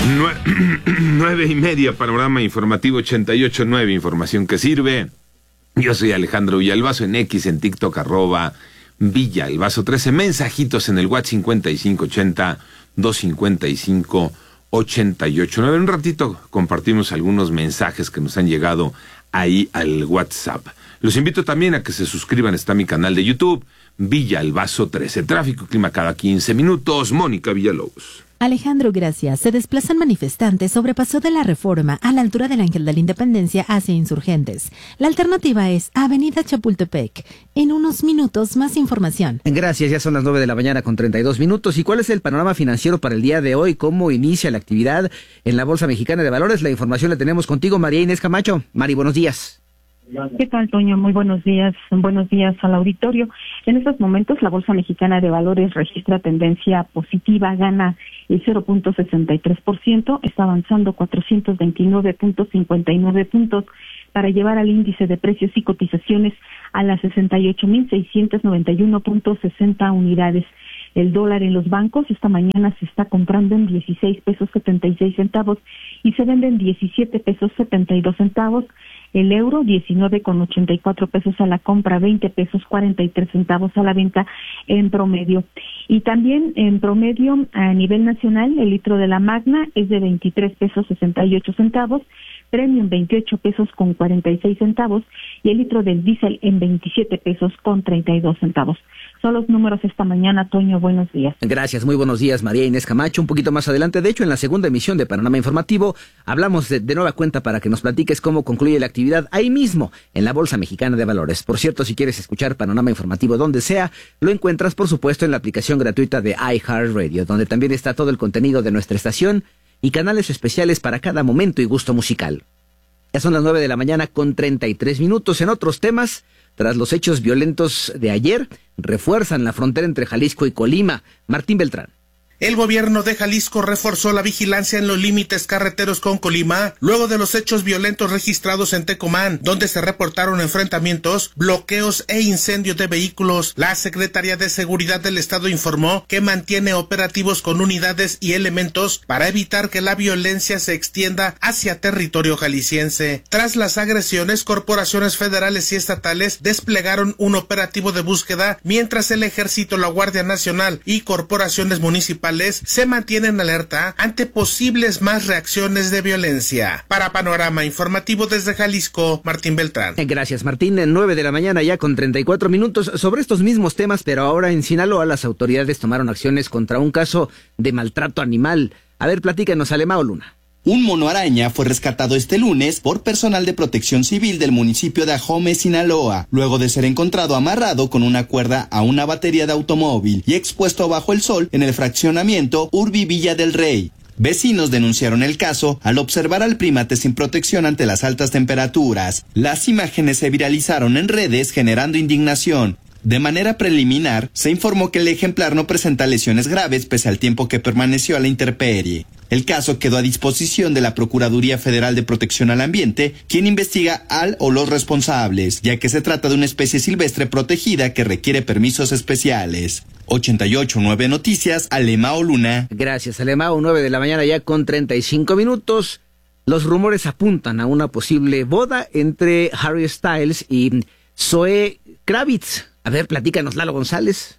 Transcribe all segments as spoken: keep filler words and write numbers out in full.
Nueve y media, panorama informativo ochenta y ocho nueve, información que sirve. Yo soy Alejandro Villalbazo, en X, en TikTok, arroba Villalbazo trece, mensajitos en el WhatsApp cincuenta y cinco ochenta, doscientos cincuenta y cinco, ochenta y ocho nueve. En un ratito compartimos algunos mensajes que nos han llegado ahí al WhatsApp. Los invito también a que se suscriban, está mi canal de YouTube, Villalbazo trece. Tráfico y clima cada quince minutos. Mónica Villalobos. Alejandro, gracias. Se desplazan manifestantes sobre Paso de la Reforma a la altura del Ángel de la Independencia hacia Insurgentes. La alternativa es Avenida Chapultepec. En unos minutos, más información. Gracias, ya son las nueve de la mañana con treinta y dos minutos. ¿Y cuál es el panorama financiero para el día de hoy? ¿Cómo inicia la actividad en la Bolsa Mexicana de Valores? La información la tenemos contigo, María Inés Camacho. Mari, buenos días. ¿Qué tal, Toño? Muy buenos días. Buenos días al auditorio. En estos momentos, la Bolsa Mexicana de Valores registra tendencia positiva, gana el cero punto sesenta y tres por ciento, está avanzando cuatrocientos veintinueve punto cincuenta y nueve puntos para llevar al índice de precios y cotizaciones a las sesenta y ocho mil seiscientos noventa y uno punto sesenta unidades. El dólar en los bancos esta mañana se está comprando en dieciséis pesos setenta y seis centavos y se vende en diecisiete pesos setenta y dos centavos. El euro, diecinueve con ochenta y cuatro pesos a la compra, veinte pesos cuarenta y tres centavos a la venta en promedio. Y también en promedio a nivel nacional, el litro de la Magna es de veintitrés pesos sesenta y ocho centavos, Premium veintiocho pesos con cuarenta y seis centavos y el litro del diésel en veintisiete pesos con treinta y dos centavos. Son los números esta mañana, Toño, buenos días. Gracias, muy buenos días, María Inés Camacho. Un poquito más adelante, de hecho, en la segunda emisión de Panorama Informativo, hablamos de, de nueva cuenta para que nos platiques cómo concluye la actividad ahí mismo, en la Bolsa Mexicana de Valores. Por cierto, si quieres escuchar Panorama Informativo donde sea, lo encuentras, por supuesto, en la aplicación gratuita de iHeartRadio, donde también está todo el contenido de nuestra estación y canales especiales para cada momento y gusto musical. Ya son las nueve de la mañana con treinta y tres minutos. En otros temas, tras los hechos violentos de ayer, refuerzan la frontera entre Jalisco y Colima. Martín Beltrán. El gobierno de Jalisco reforzó la vigilancia en los límites carreteros con Colima, luego de los hechos violentos registrados en Tecomán, donde se reportaron enfrentamientos, bloqueos e incendios de vehículos. La Secretaría de Seguridad del Estado informó que mantiene operativos con unidades y elementos para evitar que la violencia se extienda hacia territorio jalisciense. Tras las agresiones, corporaciones federales y estatales desplegaron un operativo de búsqueda, mientras el Ejército, la Guardia Nacional y corporaciones municipales se mantienen alerta ante posibles más reacciones de violencia. Para Panorama Informativo desde Jalisco, Martín Beltrán. Gracias, Martín. En nueve de la mañana ya con treinta y cuatro minutos sobre estos mismos temas, pero ahora en Sinaloa las autoridades tomaron acciones contra un caso de maltrato animal. A ver, platícanos, Alemao Luna. Un mono araña fue rescatado este lunes por personal de protección civil del municipio de Ajome, Sinaloa, luego de ser encontrado amarrado con una cuerda a una batería de automóvil y expuesto bajo el sol en el fraccionamiento Urbi Villa del Rey. Vecinos denunciaron el caso al observar al primate sin protección ante las altas temperaturas. Las imágenes se viralizaron en redes generando indignación. De manera preliminar, se informó que el ejemplar no presenta lesiones graves pese al tiempo que permaneció a la intemperie. El caso quedó a disposición de la Procuraduría Federal de Protección al Ambiente, quien investiga al o los responsables, ya que se trata de una especie silvestre protegida que requiere permisos especiales. ochenta y ocho nueve Noticias, Alemao Luna. Gracias, Alemao. nueve de la mañana ya con treinta y cinco minutos. Los rumores apuntan a una posible boda entre Harry Styles y Zoe Kravitz. A ver, platícanos, Lalo González.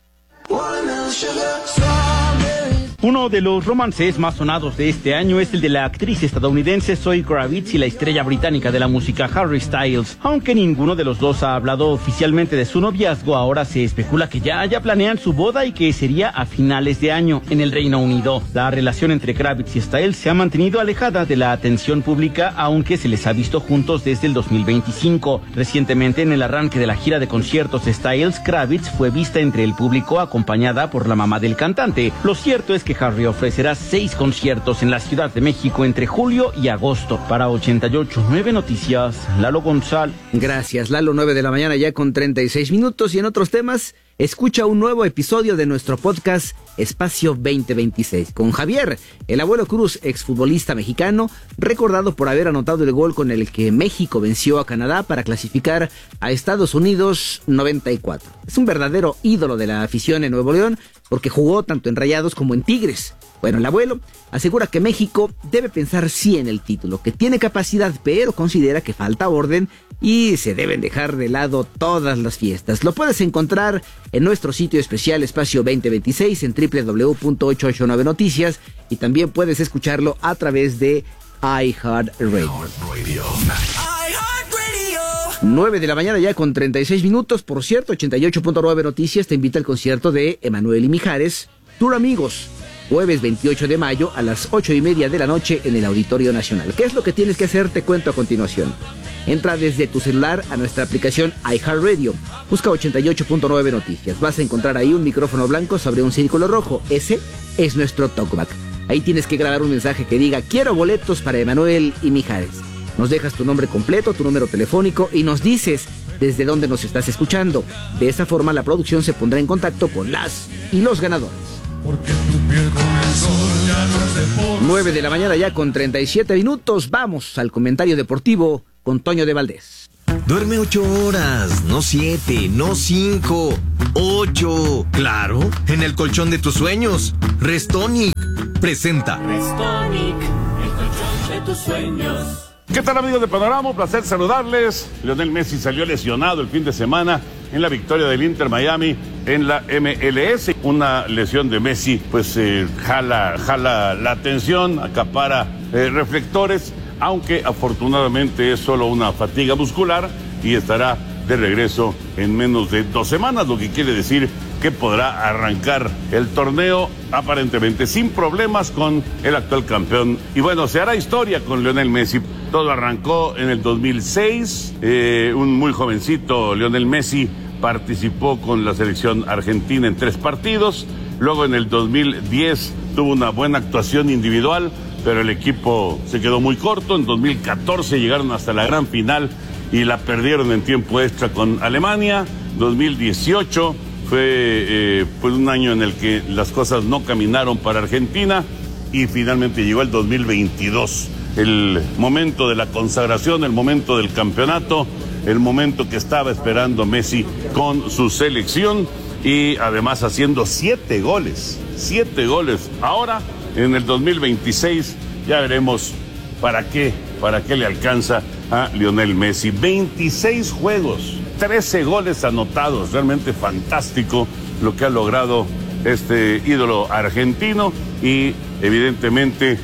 Uno de los romances más sonados de este año es el de la actriz estadounidense Zoe Kravitz y la estrella británica de la música Harry Styles. Aunque ninguno de los dos ha hablado oficialmente de su noviazgo, ahora se especula que ya ya planean su boda y que sería a finales de año en el Reino Unido. La relación entre Kravitz y Styles se ha mantenido alejada de la atención pública, aunque se les ha visto juntos desde el dos mil veinticinco. Recientemente, en el arranque de la gira de conciertos de Styles, Kravitz fue vista entre el público acompañada por la mamá del cantante. Lo cierto es que Harry ofrecerá seis conciertos en la Ciudad de México entre julio y agosto. Para ochenta y ocho nueve Noticias, Lalo González. Gracias, Lalo. nueve de la mañana ya con treinta y seis minutos. Y en otros temas, escucha un nuevo episodio de nuestro podcast Espacio veinte veintiséis con Javier, el abuelo Cruz, exfutbolista mexicano, recordado por haber anotado el gol con el que México venció a Canadá para clasificar a Estados Unidos noventa y cuatro. Es un verdadero ídolo de la afición en Nuevo León porque jugó tanto en Rayados como en Tigres. Bueno, el abuelo asegura que México debe pensar sí en el título, que tiene capacidad, pero considera que falta orden y se deben dejar de lado todas las fiestas. Lo puedes encontrar en nuestro sitio especial Espacio veinte veintiséis en doble u doble u doble u punto ochocientos ochenta y nueve noticias y también puedes escucharlo a través de iHeartRadio. nueve de la mañana ya con treinta y seis minutos. Por cierto, ochenta y ocho punto nueve Noticias te invita al concierto de Emanuel y Mijares, Tour Amigos, jueves veintiocho de mayo a las ocho y media de la noche en el Auditorio Nacional. ¿Qué es lo que tienes que hacer? Te cuento a continuación. Entra desde tu celular a nuestra aplicación iHeartRadio. Busca ochenta y ocho punto nueve Noticias. Vas a encontrar ahí un micrófono blanco sobre un círculo rojo. Ese es nuestro talkback. Ahí tienes que grabar un mensaje que diga: quiero boletos para Emanuel y Mijares. Nos dejas tu nombre completo, tu número telefónico y nos dices desde dónde nos estás escuchando. De esa forma la producción se pondrá en contacto con las y los ganadores. nueve de la mañana ya con treinta y siete minutos. Vamos al comentario deportivo con Toño de Valdés. Duerme ocho horas, no siete, no cinco, ocho. Claro, en el colchón de tus sueños. Restonic presenta. Restonic, el colchón de tus sueños. ¿Qué tal, amigos de Panorama? Un placer saludarles. Lionel Messi salió lesionado el fin de semana en la victoria del Inter Miami en la M L S. Una lesión de Messi pues eh, jala, jala la atención, acapara eh, reflectores, aunque afortunadamente es solo una fatiga muscular y estará de regreso en menos de dos semanas, lo que quiere decir que podrá arrancar el torneo aparentemente sin problemas con el actual campeón. Y bueno, se hará historia con Lionel Messi. Todo arrancó en el dos mil seis, eh, un muy jovencito Lionel Messi participó con la selección argentina en tres partidos, luego en el dos mil diez tuvo una buena actuación individual, pero el equipo se quedó muy corto. En dos mil catorce llegaron hasta la gran final y la perdieron en tiempo extra con Alemania. dos mil dieciocho fue eh, pues un año en el que las cosas no caminaron para Argentina y finalmente llegó el dos mil veintidós. El momento de la consagración, el momento del campeonato, el momento que estaba esperando Messi con su selección y además haciendo siete goles, siete goles. Ahora, en el dos mil veintiséis, ya veremos para qué, para qué le alcanza a Lionel Messi. veintiséis juegos, trece goles anotados, realmente fantástico lo que ha logrado este ídolo argentino y evidentemente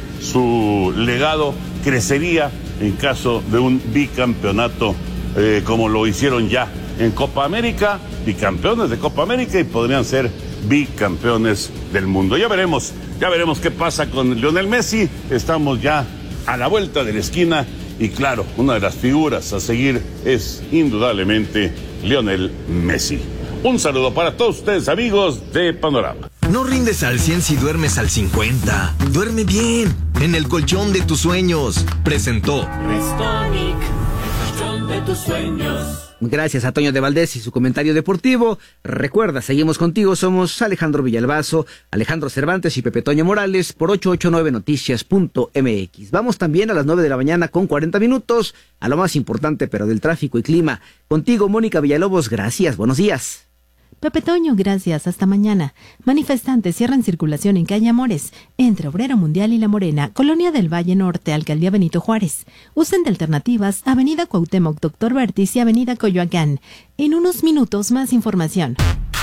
su legado crecería en caso de un bicampeonato eh, como lo hicieron ya en Copa América, bicampeones de Copa América y podrían ser bicampeones del mundo. Ya veremos, ya veremos qué pasa con Lionel Messi. Estamos ya a la vuelta de la esquina y claro, una de las figuras a seguir es indudablemente Lionel Messi. Un saludo para todos ustedes, amigos de Panorama. No rindes al cien si duermes al cincuenta. Duerme bien, en el colchón de tus sueños. Presentó Restonic, el colchón de tus sueños. Gracias a Toño de Valdés y su comentario deportivo. Recuerda, seguimos contigo, somos Alejandro Villalbazo, Alejandro Cervantes y Pepe Toño Morales por ochocientos ochenta y nueve noticias punto m x. Vamos también a las nueve de la mañana con cuarenta minutos a lo más importante pero del tráfico y clima. Contigo, Mónica Villalobos, gracias, buenos días. Pepe Toño, gracias, hasta mañana. Manifestantes cierran circulación en calle Amores, entre Obrero Mundial y La Morena, Colonia del Valle Norte, Alcaldía Benito Juárez. Usen de alternativas Avenida Cuauhtémoc, Doctor Vertis y Avenida Coyoacán. En unos minutos más información.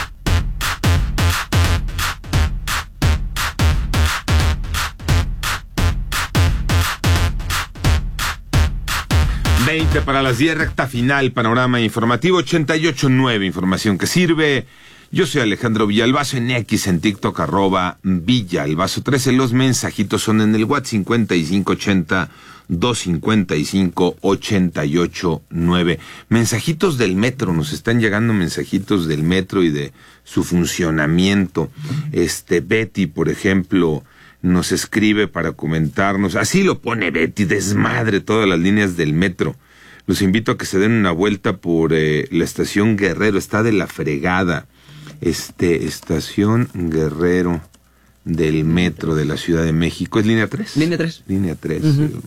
veinte para las diez, recta final, panorama informativo ochenta y ocho punto nueve, información que sirve. Yo soy Alejandro Villalbazo en X, en TikTok, arroba Villalbazo trece. Los mensajitos son en el WhatsApp cincuenta y cinco ochenta, doscientos cincuenta y cinco, ochenta y ocho nueve. Mensajitos del metro, nos están llegando mensajitos del metro y de su funcionamiento. Este, Betty, por ejemplo, nos escribe para comentarnos, así lo pone Betty, desmadre todas las líneas del metro. Los invito a que se den una vuelta por eh, la estación Guerrero, está de la fregada. Este, estación Guerrero del metro de la Ciudad de México, ¿es línea tres? Línea tres. Línea tres. Uh-huh.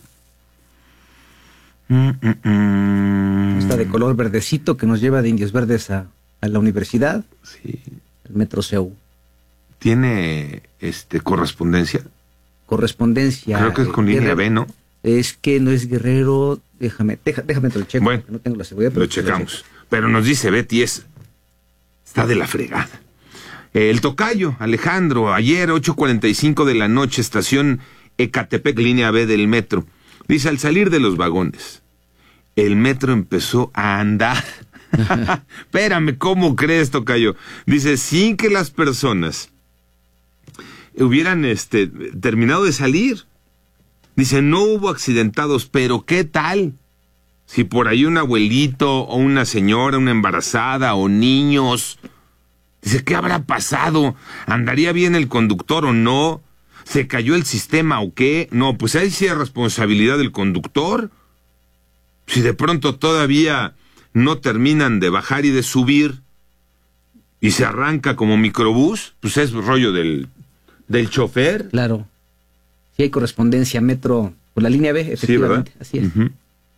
Mm, mm, mm. Está de color verdecito que nos lleva de Indios Verdes a, a la universidad. Sí. El metro C E U. ¿Tiene este correspondencia? Correspondencia. Creo que es con línea B, ¿no? Es que no es Guerrero, déjame, deja, déjame te lo checo, bueno, no tengo la seguridad. Pero lo checamos. Pero nos dice Betty, es, está de la fregada. El tocayo, Alejandro, ayer ocho cuarenta y cinco de la noche, estación Ecatepec, línea B del metro. Dice, al salir de los vagones, el metro empezó a andar. Espérame, ¿cómo crees, tocayo? Dice, sin que las personas hubieran este, terminado de salir. Dice, no hubo accidentados, pero ¿qué tal? Si por ahí un abuelito o una señora, una embarazada o niños. Dice, ¿qué habrá pasado? ¿Andaría bien el conductor o no? ¿Se cayó el sistema o qué? No, pues ahí sí es responsabilidad del conductor. Si de pronto todavía no terminan de bajar y de subir y se arranca como microbús, pues es rollo del, del chofer. Claro. Sí hay correspondencia metro por la línea B, efectivamente. Sí, así es. Uh-huh.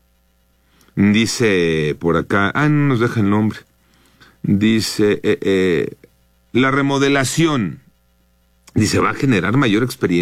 Dice por acá, ah, no nos deja el nombre. Dice, eh, eh, la remodelación, dice, va a generar mayor experiencia.